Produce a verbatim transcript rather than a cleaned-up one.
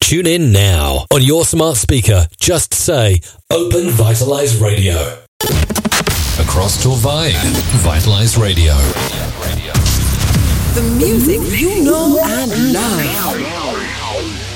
Tune in now. On your smart speaker, just say Open Vitalize Radio. Across Torvay, Vitalize Radio. The music you know and love.